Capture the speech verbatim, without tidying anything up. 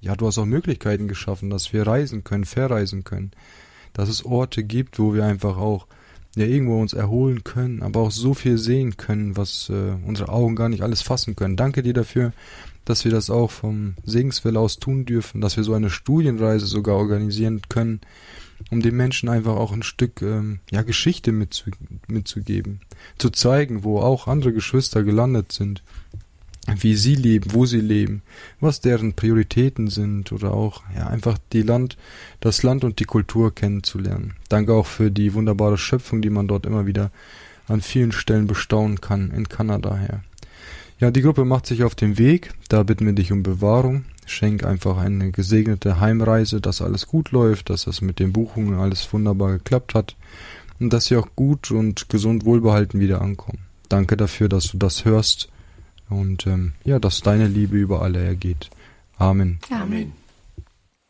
ja, du hast auch Möglichkeiten geschaffen, dass wir reisen können, verreisen können. Dass es Orte gibt, wo wir einfach auch ja irgendwo uns erholen können, aber auch so viel sehen können, was äh, unsere Augen gar nicht alles fassen können. Danke dir dafür, dass wir das auch vom Segenswelle aus tun dürfen, dass wir so eine Studienreise sogar organisieren können, um den Menschen einfach auch ein Stück ähm, ja Geschichte mitzu mitzugeben, zu zeigen, wo auch andere Geschwister gelandet sind, wie sie leben, wo sie leben, was deren Prioritäten sind oder auch ja einfach die Land, das Land und die Kultur kennenzulernen. Danke auch für die wunderbare Schöpfung, die man dort immer wieder an vielen Stellen bestaunen kann, in Kanada her. Ja, die Gruppe macht sich auf den Weg, da bitten wir dich um Bewahrung. Schenk einfach eine gesegnete Heimreise, dass alles gut läuft, dass das mit den Buchungen alles wunderbar geklappt hat und dass sie auch gut und gesund wohlbehalten wieder ankommen. Danke dafür, dass du das hörst und ähm, ja, dass deine Liebe über alle ergeht. Amen. Amen.